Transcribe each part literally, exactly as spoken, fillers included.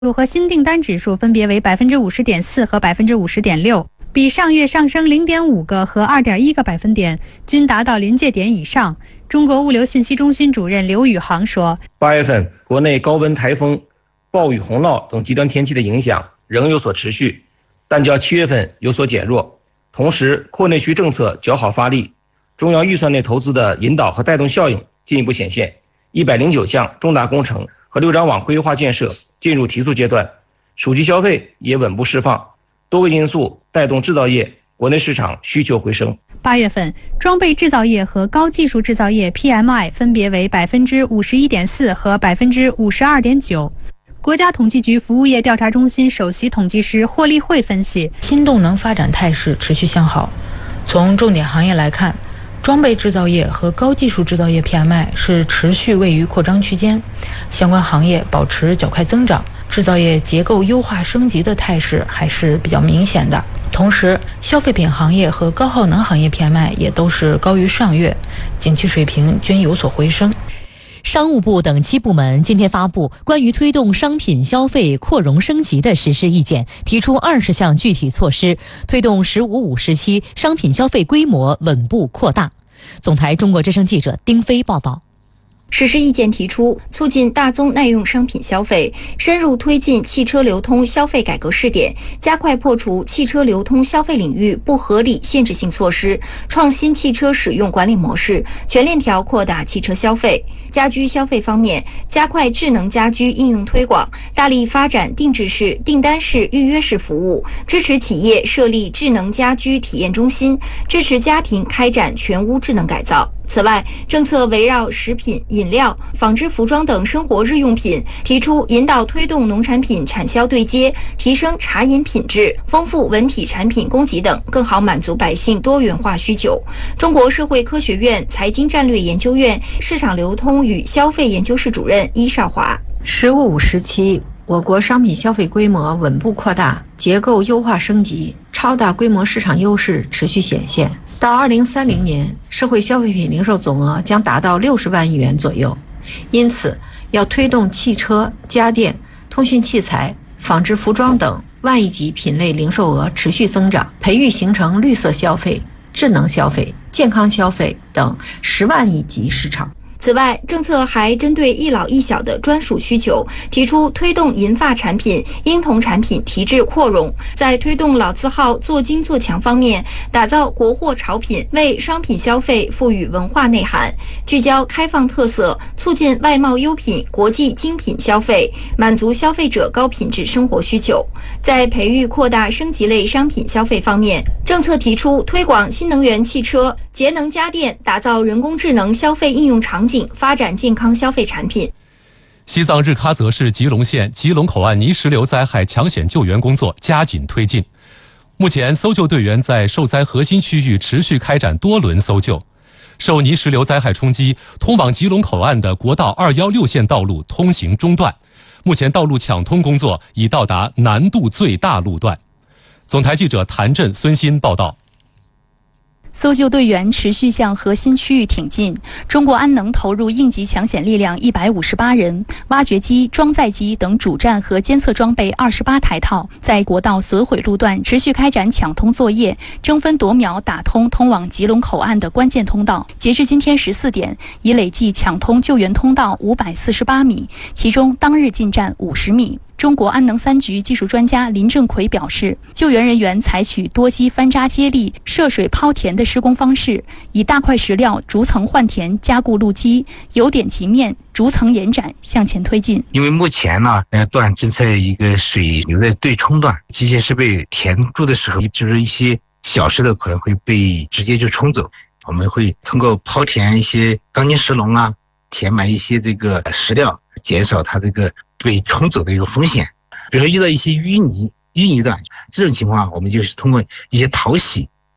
入和新订单指数分别为百分之五十点四和百分之五十点六，比上月上升零点五个和二点一个百分点，均达到临界点以上。中国物流信息中心主任刘宇航说：“ 八月份国内高温、台风、暴雨、洪涝等极端天气的影响仍有所持续，但较七月份有所减弱。同时，扩内需政策较好发力，中央预算内投资的引导和带动效应进一步显现。一百零九项重大工程和六张网规划建设进入提速阶段，属级消费也稳步释放，多个因素带动制造业国内市场需求回升。 八月份，装备制造业和高技术制造业 P M I 分别为百分之五十一点四和百分之五十二点九。国家统计局服务业调查中心首席统计师霍立慧分析， 新动能发展态势持续向好。从重点行业来看，装备制造业和高技术制造业 P M I 是持续位于扩张区间，相关行业保持较快增长，制造业结构优化升级的态势还是比较明显的。同时，消费品行业和高耗能行业 P M I 也都是高于上月，景气水平均有所回升。 商务部等七部门今天发布关于推动商品消费扩容升级的实施意见，提出二十项具体措施，推动“十五五”时期商品消费规模稳步扩大。总台中国之声记者丁飞报道。 实施意见提出，促进大宗耐用商品消费，深入推进汽车流通消费改革试点，加快破除汽车流通消费领域不合理限制性措施，创新汽车使用管理模式，全链条扩大汽车消费。家居消费方面，加快智能家居应用推广，大力发展定制式、订单式、预约式服务，支持企业设立智能家居体验中心，支持家庭开展全屋智能改造。此外，政策围绕食品、饮料、纺织服装等生活日用品，提出引导推动农产品产销对接，提升茶饮品质，丰富文体产品供给等，更好满足百姓多元化需求。中国社会科学院财经战略研究院市场流通与消费研究室主任伊少华： 十五五时期，我国商品消费规模稳步扩大，结构优化升级，超大规模市场优势持续显现。到二零三零年，社会消费品零售总额将达到六十万亿元左右。因此，要推动汽车、家电、通讯器材、纺织服装等万亿级品类零售额持续增长，培育形成绿色消费、智能消费、健康消费等十万亿级市场。 此外，政策还针对一老一小的专属需求，提出推动银发产品、婴童产品提质扩容，在推动老字号做精做强方面，打造国货潮品，为商品消费赋予文化内涵，聚焦开放特色，促进外贸优品、国际精品消费，满足消费者高品质生活需求。在培育扩大升级类商品消费方面，政策提出推广新能源汽车、节能家电，打造人工智能消费应用场景，发展健康消费产品。 西藏日喀则市吉隆县吉隆口岸泥石流灾害抢险救援工作加紧推进。目前，搜救队员在受灾核心区域持续开展多轮搜救。受泥石流灾害冲击，通往吉隆口岸的国道二一六线道路通行中断。目前，道路抢通工作已到达难度最大路段。总台记者谭震、孙鑫报道。 搜救队员持续向核心区域挺进，中国安能投入应急抢险力量一百五十八人，挖掘机、装载机等主战和监测装备二十八台套，在国道损毁路段持续开展抢通作业，争分夺秒打通通往吉隆口岸的关键通道。截至今天十四点，已累计抢通救援通道五百四十八米，其中当日进站五十米。中国安能三局技术专家林正奎表示，救援人员采取多机翻扎接力、涉水抛填的施工方式，以大块石料逐层换填加固路基，由点及面，逐层延展向前推进。 因为目前呢，呃，段正在一个水流的对冲段，机械是被填住的时候，就是一些小石头可能会被直接就冲走。我们会通过抛填一些钢筋石笼啊，填满一些这个石料，减少它这个被冲走的一个风险。比如说遇到一些淤泥淤泥段这种情况，我们就是通过一些淘洗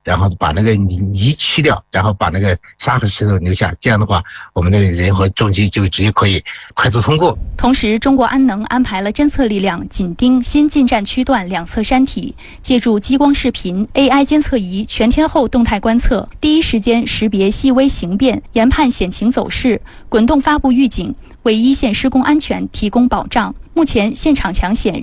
然后把那个泥泥去掉，然后把那个沙和石头留下，这样的话，我们的人和重机就直接可以快速通过。 同时，中国安能安排了侦测力量紧盯新进站区段两侧山体，借助激光视频、A I 监测仪全天候动态观测，第一时间识别细微形变，研判险情走势，滚动发布预警，为一线施工安全提供保障。目前现场抢险